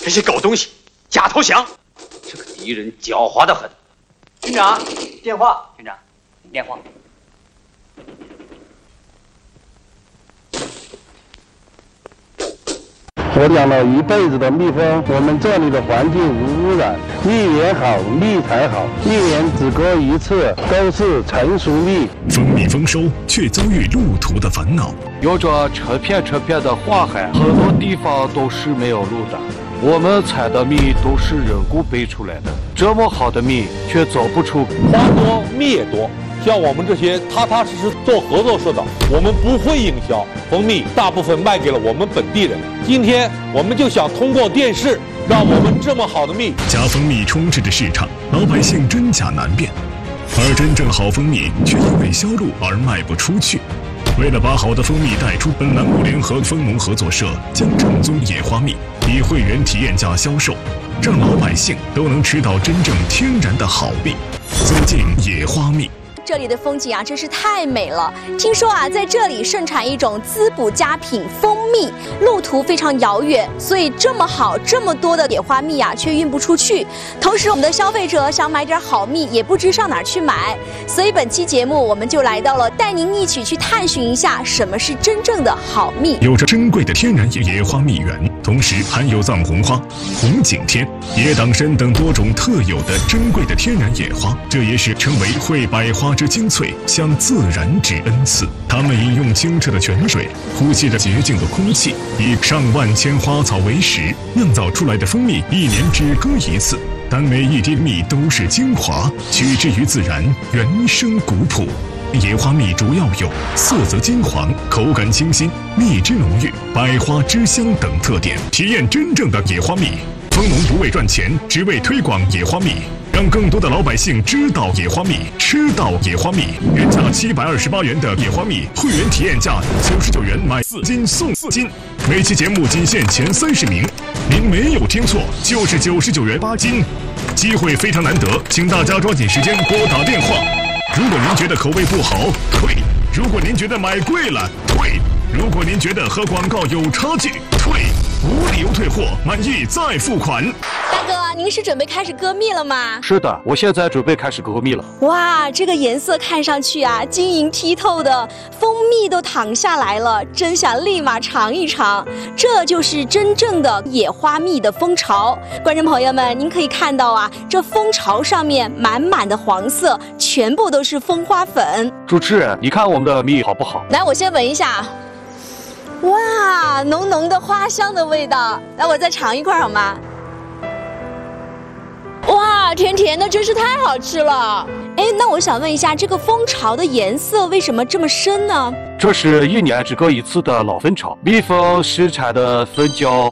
这些狗东西，假投降！这个敌人狡猾得很。 厅长，电话。 厅长，电话。 我养了一辈子的蜜蜂，我们这里的环境无污染，蜜源好，蜜才好，一年只割一次，都是成熟蜜。 蜂蜜丰收，却遭遇路途的烦恼。 有着成片的花海，很多地方都是没有路的。我们采的蜜都是人工培出来的，这么好的蜜却走不出。 花多蜜也多，像我们这些踏踏实实做合作社的，我们不会营销，蜂蜜大部分卖给了我们本地人。今天我们就想通过电视，让我们这么好的蜜。 假蜂蜜充斥着市场，老百姓真假难辨，而真正好蜂蜜却因为销路而卖不出去。为了把好的蜂蜜带出，本栏目联合蜂农合作社将正宗野花蜜以会员体验价销售，让老百姓都能吃到真正天然的好蜜。走进野花蜜。 这里的风景啊，真是太美了。听说啊，在这里盛产一种滋补佳品蜂蜜，路途非常遥远，所以这么好、这么多的野花蜜啊，却运不出去。同时，我们的消费者想买点好蜜，也不知上哪儿去买。所以本期节目，我们就来到了，带您一起去探寻一下什么是真正的好蜜。 有着珍贵的天然野花蜜源，同时含有藏红花、红景天、野党参等多种特有的珍贵的天然野花，这也是成为会百花之精粹，向自然之恩赐。它们饮用清澈的泉水，呼吸着洁净的空气，以上万千花草为食，酿造出来的蜂蜜一年只割一次，但每一滴蜜都是精华，取之于自然，原生古朴。野花蜜主要有色泽金黄、口感清新、蜜汁浓郁、百花之香等特点。体验真正的野花蜜，蜂农不为赚钱，只为推广野花蜜，让更多的老百姓知道野花蜜，吃到野花蜜。原价728元的野花蜜，会员体验价99元，买4斤送4斤。每期节目仅限前30名，您没有听错，就是99元8斤。机会非常难得，请大家抓紧时间拨打电话。如果您觉得口味不好，退；如果您觉得买贵了，退；如果您觉得和广告有差距，退。无理由退货，满意再付款。 大哥，您是准备开始割蜜了吗？ 是的，我现在准备开始割蜜了。 哇，这个颜色看上去啊，晶莹剔透的，蜂蜜都淌下来了，真想立马尝一尝。这就是真正的野花蜜的蜂巢。观众朋友们，您可以看到啊，这蜂巢上面满满的黄色，全部都是蜂花粉。 主持人，你看我们的蜜好不好？ 来，我先闻一下。哇，浓浓的花香的味道，来，我再尝一块好吗？哇，甜甜的，真是太好吃了。哎，那我想问一下，这个蜂巢的颜色为什么这么深呢？ 这是一年只割一次的老蜂巢，蜜蜂生产的蜂胶、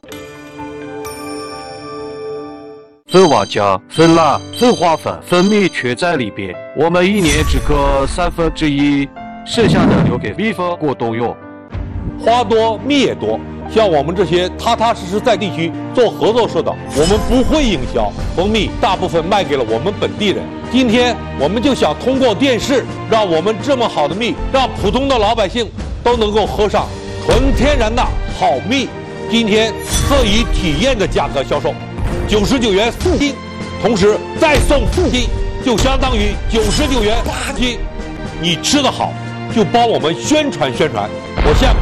蜂王浆、蜂蜡、蜂花粉、蜂蜜全在里边。我们一年只割1/3，剩下的留给蜜蜂过冬用。 花多蜜也多，像我们这些踏踏实实在地区做合作社的，我们不会营销，蜂蜜大部分卖给了我们本地人。今天我们就想通过电视，让我们这么好的蜜，让普通的老百姓都能够喝上纯天然的好蜜。今天特以体验的价格销售，99元4斤，同时再送4斤，就相当于99元8斤。你吃得好，就帮我们宣传宣传。我现在